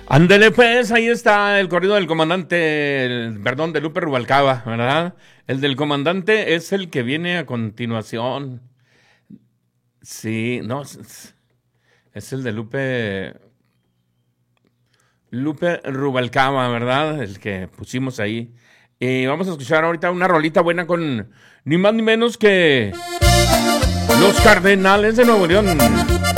Ándele pues, ahí está el corrido del comandante, perdón, de Lupe Rubalcaba, ¿verdad? El del comandante es el que viene a continuación. Sí, no, es el de Lupe Rubalcaba, ¿verdad? El que pusimos ahí. Y vamos a escuchar ahorita una rolita buena con ni más ni menos que los Cardenales de Nuevo León.